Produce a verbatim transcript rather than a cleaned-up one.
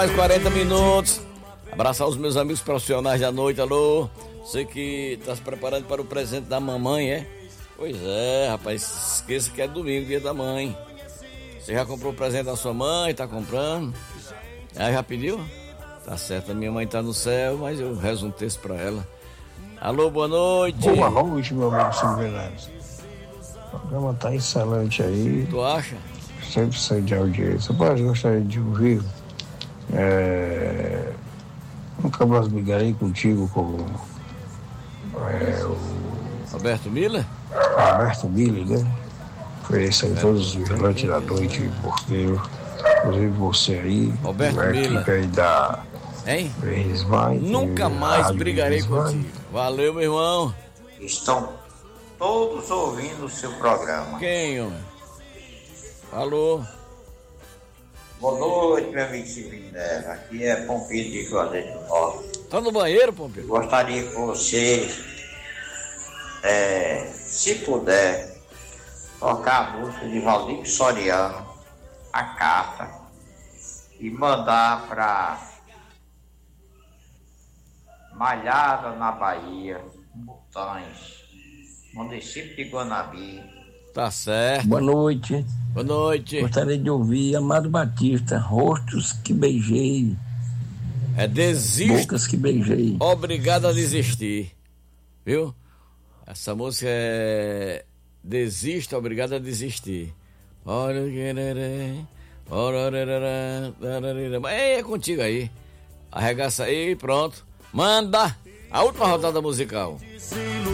Mais quarenta minutos. Abraçar os meus amigos profissionais da noite. Alô, você que tá se preparando para o presente da mamãe, é? Pois é, rapaz, esqueça que é domingo, dia da mãe. Você já comprou o presente da sua mãe, tá comprando? Ah, já pediu? Tá certo, a minha mãe tá no céu, mas eu rezo um texto pra ela. Alô, boa noite. Boa noite, meu amigo Silvio Veneres. O programa tá excelente aí. Tu acha? Sempre sai de audiência. Mas eu gostaria de ouvir é, um cabras brigarei contigo com é, o Roberto Miller? Roberto Miller, né? Conheço aí todos os vigilantes da noite, porque inclusive você aí, Roberto a Miller. equipe aí da Hein? Verismai, Nunca mais Rádio brigarei Verismai. contigo. Valeu, meu irmão. Estão todos ouvindo o seu programa. Quem, homem? Alô? Boa noite, meu amigo Silvio Neves. Aqui é Pompilho de Juazeiro do Norte. Tá no banheiro, Pompeu? Gostaria que você, é, se puder, tocar a música de Valdir Soriano, A Carta, e mandar para Malhada, na Bahia, Botões, município de Guanabi. Tá certo. Boa noite. Boa noite. Gostaria de ouvir Amado Batista, Rostos que beijei, É desisto. Bocas que beijei. Obrigado a desistir. Viu? Essa música é Desista, obrigado a desistir. Olha o quererê. É, é contigo aí. Arregaça aí, pronto. Manda a última rodada musical.